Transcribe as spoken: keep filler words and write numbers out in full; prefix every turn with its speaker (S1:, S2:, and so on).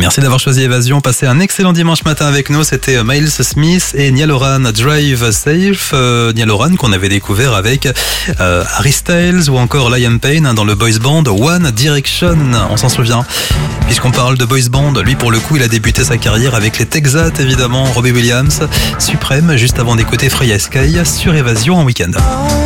S1: Merci d'avoir choisi Évasion. Passez un excellent dimanche matin avec nous. C'était Miles Smith et Niall Horan, Drive Safe. Euh, Niall Horan qu'on avait découvert avec euh, Harry Styles ou encore Liam Payne dans le boys band One Direction. On s'en souvient. Puisqu'on parle de boys band, lui pour le coup il a débuté sa carrière avec les Texas évidemment, Robbie Williams, Suprême, juste avant d'écouter Freya Sky sur Évasion en week-end.